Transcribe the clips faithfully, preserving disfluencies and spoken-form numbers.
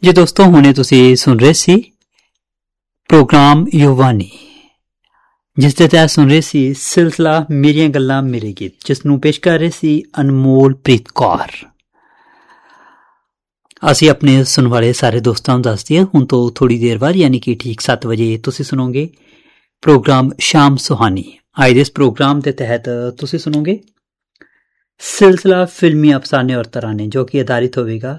ਜੀ ਦੋਸਤੋ, ਹੁਣੇ ਤੁਸੀਂ ਸੁਣ ਰਹੇ ਸੀ ਪ੍ਰੋਗਰਾਮ ਯੁਵਾਨੀ, ਜਿਸ ਦੇ ਤਹਿਤ ਸੁਣ ਰਹੇ ਸੀ ਸਿਲਸਿਲਾ ਮੇਰੀਆਂ ਗੱਲਾਂ ਮੇਰੇ ਗੀਤ, ਜਿਸ ਨੂੰ ਪੇਸ਼ ਕਰ ਰਹੇ ਸੀ ਅਨਮੋਲ ਪ੍ਰੀਤ ਕੌਰ। ਅਸੀਂ ਆਪਣੇ ਸੁਣਨ ਵਾਲੇ ਸਾਰੇ ਦੋਸਤਾਂ ਨੂੰ ਦੱਸਦੇ ਹਾਂ, ਹੁਣ ਤੋਂ ਥੋੜ੍ਹੀ ਦੇਰ ਬਾਅਦ ਯਾਨੀ ਕਿ ਠੀਕ ਸੱਤ ਵਜੇ ਤੁਸੀਂ ਸੁਣੋਗੇ ਪ੍ਰੋਗਰਾਮ ਸ਼ਾਮ ਸੁਹਾਨੀ। ਅੱਜ ਦੇ ਇਸ ਪ੍ਰੋਗਰਾਮ ਦੇ ਤਹਿਤ ਤੁਸੀਂ ਸੁਣੋਗੇ ਸਿਲਸਿਲਾ ਫਿਲਮੀ ਅਫਸਾਨੇ ਔਰ ਤਰਾਨੇ, ਜੋ ਕਿ ਆਧਾਰਿਤ ਹੋਵੇਗਾ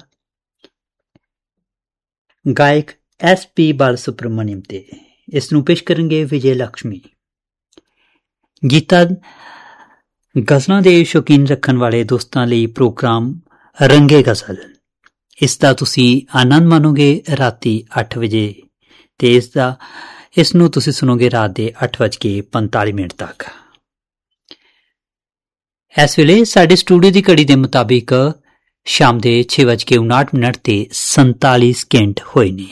ਗਾਇਕ ਐਸ ਪੀ ਬਾਲ ਸੁਬਰਮਨਿਅਮ ਤੇ। ਇਸ ਨੂੰ ਪੇਸ਼ ਕਰਨਗੇ ਵਿਜੇ ਲਕਸ਼ਮੀ। ਗੀਤਾਂ ਗਜ਼ਲਾਂ ਦੇ ਸ਼ੌਕੀਨ ਰੱਖਣ ਵਾਲੇ ਦੋਸਤਾਂ ਲਈ ਪ੍ਰੋਗਰਾਮ ਰੰਗੇ ਗਜ਼ਲ, ਇਸ ਦਾ ਤੁਸੀਂ ਆਨੰਦ ਮਾਣੋਗੇ ਰਾਤੀ ਅੱਠ ਵਜੇ, ਤੇ ਇਸ ਦਾ ਇਸ ਨੂੰ ਤੁਸੀਂ ਸੁਣੋਗੇ ਰਾਤ ਦੇ ਅੱਠ ਵੱਜ ਕੇ ਪੰਤਾਲੀ ਮਿੰਟ ਤੱਕ। ਇਸ ਵੇਲੇ ਸਾਡੇ ਸਟੂਡੀਓ ਦੀ ਘੜੀ ਦੇ ਮੁਤਾਬਿਕ ਸ਼ਾਮ ਦੇ ਛੇ ਵੱਜ ਕੇ ਉਨਾਹਠ ਮਿੰਟ ਤੇ ਸੰਤਾਲੀ ਸਕਿੰਟ ਹੋਏ ਨੇ।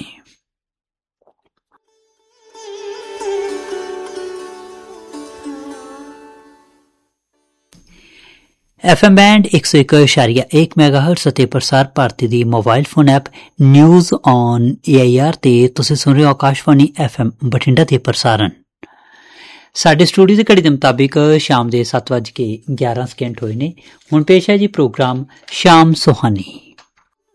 ਐਫ ਐਮ ਬੈਂਡ ਇੱਕ ਸੌ ਇੱਕ ਇਸ਼ਾਰੀਆ ਇੱਕ ਮੈਗਾਹਰਟਜ਼ ਅਤੇ ਪ੍ਰਸਾਰ ਭਾਰਤੀ ਦੀ mobile phone app news on A I R ਤੇ ਤੁਸੀਂ ਸੁਣ ਰਹੇ ਹੋ ਆਕਾਸ਼ਵਾਣੀ ਐਫ ਐਮ ਬਠਿੰਡਾ ਦੇ ਪ੍ਰਸਾਰਣ। ਸਾਡੇ ਸਟੂਡੀਓ ਦੀ ਘੜੀ ਦੇ ਮੁਤਾਬਿਕ ਸ਼ਾਮ ਦੇ ਸੱਤ ਵੱਜ ਕੇ ਗਿਆਰਾਂ ਸਕਿੰਟ ਹੋਏ ਨੇ। ਹੁਣ ਪੇਸ਼ ਹੈ ਜੀ ਪ੍ਰੋਗਰਾਮ ਸ਼ਾਮ ਸੁਹਾਨੀ।